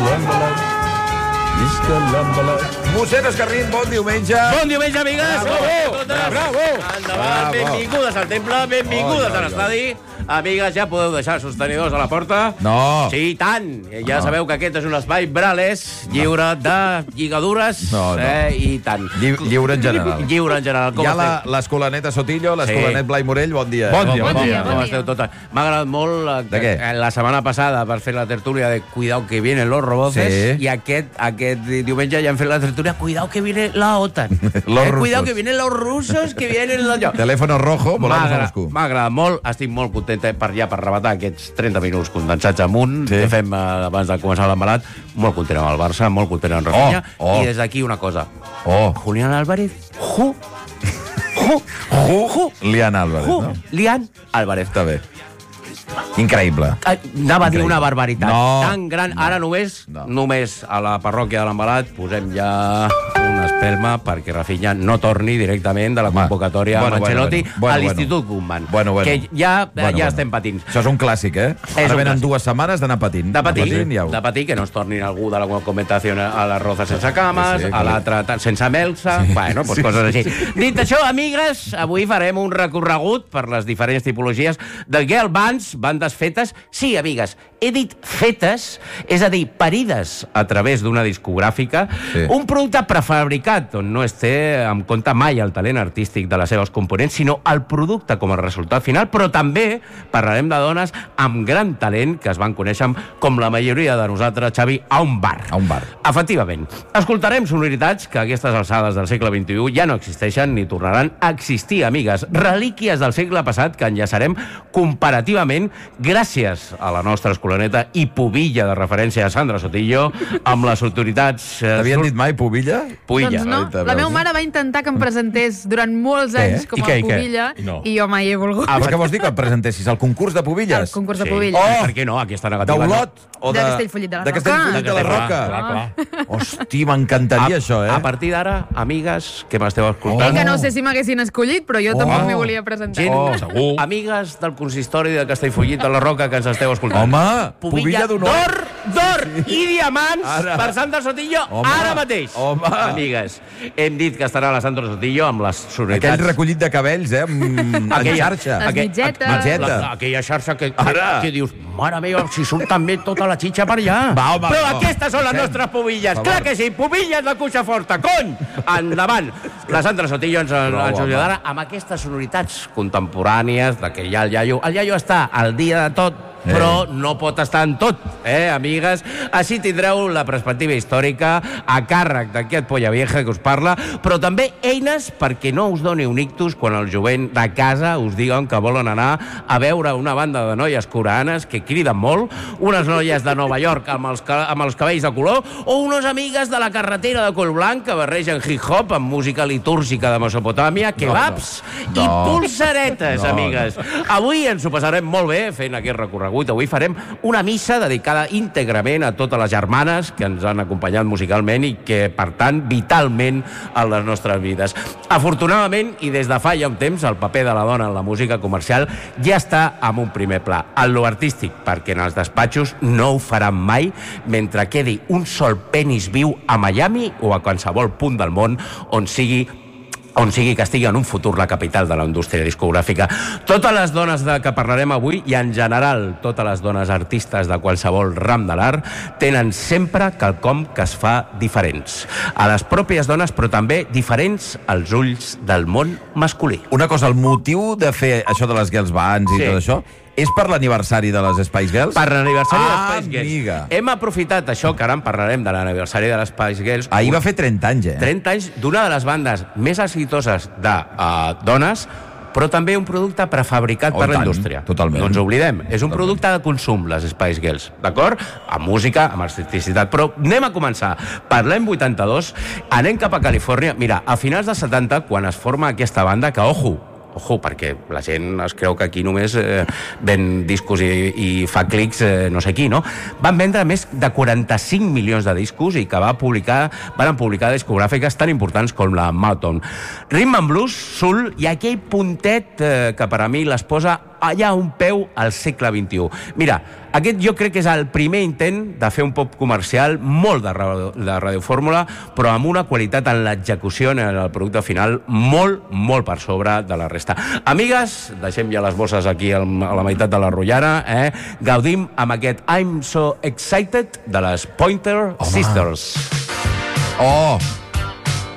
l'embalat. Visca l'embalat. Mossèn Escarrin, bon diumenge. Bon diumenge, amigues. Bravo, bravo. Endavant, benvingudes al temple, benvingudes a l'estadi. Amigues, ja podeu deixar els sostenidors a la porta? No. Sí, tant. Ja sabeu que aquest és un espai brales, lliure de lligadures, i tant. Lliure en general. Lliure en general. Hi ha l'escolaneta Sotillo, l'escolanet Blai Morell, bon dia. Bon dia. Com esteu totes? M'ha agradat molt la setmana passada per fer la tertúlia de Cuidao que vienen los roboces, i aquest diumenge ja hem fet la tertúlia Cuidao que viene la OTAN. Cuidao que vienen los rusos, que vienen allò. Teléfono rojo, volamos a Moscú. M'ha agradat molt, estic molt content per rebatar aquests 30 minuts condensats amunt que fem abans de començar l'embalat. Molt content amb el Barça, molt content amb Rafinha. I des d'aquí una cosa. Julián Álvarez. Lian Álvarez, no? Lian Álvarez. Està bé. Increïble. Anava a dir una barbaritat. Tan gran. Ara només a la parròquia de l'embalat posem ja una espelma perquè Rafinha no torni directament de la convocatòria amb Ancelotti a l'Institut Koeman. Que ja estem patint. Això és un clàssic, eh? Ara venen 2 setmanes d'anar patint. De patir, que no es torni algú de la comentació a la Roza sense cames, a l'altra sense melsa, bueno, pues coses així. Dit això, amigues, avui farem un recorregut per les diferents tipologies de girl bands, bandes fetes. Sí, amigues, he dit fetes, és a dir, parides a través d'una discogràfica, un producte prefabricat on no es té en compte mai el talent artístic de les seves components, sinó el producte com a resultat final, però també parlarem de dones amb gran talent que es van conèixer com la majoria de nosaltres, Xavi, a un bar. Efectivament. Escoltarem sonoritats que a aquestes alçades del segle XXI ja no existeixen ni tornaran a existir, amigues. Relíquies del segle passat que enllaçarem comparativament gràcies a la nostra escolaneta i pubilla de referència a Sandra Sotillo amb les autoritats... T'havien dit mai pubilla? Doncs no. La meva mare va intentar que em presentés durant molts anys com a pubilla i jo mai he volgut. Però què vols dir que em presentessis? El concurs de pubilles? El concurs de pubilles. Per què no? Aquesta negativa. D'Olot? De Castellfollit de la Roca. De Castellfollit de la Roca. Hosti, m'encantaria això, eh? A partir d'ara, amigues que m'esteu escoltant... Que no sé si m'haguessin escollit, però jo tampoc m'hi volia presentar. Segur. Amigues del consistori de Castellfollit de la Roca que ens esteu escoltant. Home, pubilla d'honor. D'or i diamants per Sandra Sotillo ara mateix. Amigues, hem dit que estarà la Sandra Sotillo amb les sonoritats... Aquell recollit de cabells, en xarxa. Les mitgetes. Aquella xarxa que dius, mare meva, si surt també tota la xitxa per allà. Però aquestes són les nostres pubilles. Clar que sí, pubilles de cuixa forta, cony! Endavant. La Sandra Sotillo ens ajudarà amb aquestes sonoritats contemporànies de que hi ha el iaio. El iaio està al dia de tot, però no pot estar en tot, amigues? Així tindreu la perspectiva històrica a càrrec d'aquest polla vieja que us parla, però també eines perquè no us doni un ictus quan el jovent de casa us diguen que volen anar a veure una banda de noies coreanes que criden molt, unes noies de Nova York amb els cabells de color, o unes amigues de la carretera de Collblanc que barregen hip-hop amb música litúrgica de Mesopotàmia, kebabs i pulsaretes, amigues. Avui ens ho passarem molt bé fent aquest recorregut. Avui farem una missa dedicada íntegrament a totes les germanes que ens han acompanyat musicalment i que, per tant, vitalment a les nostres vides. Afortunadament, i des de fa ja un temps, el paper de la dona en la música comercial ja està en un primer pla, en lo artístic, perquè en els despatxos no ho faran mai mentre quedi un sol penis viu a Miami o a qualsevol punt del món on sigui que estigui en un futur la capital de la indústria discogràfica. Totes les dones de què parlarem avui, i en general totes les dones artistes de qualsevol ram de l'art, tenen sempre quelcom que es fa diferents. A les pròpies dones, però també diferents als ulls del món masculí. Una cosa, el motiu de fer això de les girls bands i tot això és per l'aniversari de les Spice Girls? Per l'aniversari de les Spice Girls. Amiga. Hem aprofitat això, que ara en parlarem de l'aniversari de les Spice Girls. Ahir va fer 30 anys, 30 anys d'una de les bandes més exitoses de dones, però també un producte prefabricat per la indústria. Totalment. No ens oblidem. És un producte de consum, les Spice Girls, d'acord? Amb música, amb artisticitat. Però anem a començar. Per l'any 82, anem cap a Califòrnia. Mira, a finals dels 70, quan es forma aquesta banda, que, ojo, perquè la gent es creu que aquí només ven discos i fa clics no sé qui, no? Van vendre més de 45 milions de discos i que van publicar discogràfiques tan importants com la Motown. Rhythm and Blues, soul i aquell puntet que per a mi les posa allà un peu al segle XXI. Mira, aquest jo crec que és el primer intent de fer un pop comercial molt de radiofórmula, però amb una qualitat en l'execució, en el producte final, molt, molt per sobre de la resta. Amigues, deixem ja les bosses aquí a la meitat de la rotllana, gaudim amb aquest I'm So Excited de les Pointer Sisters. Oh,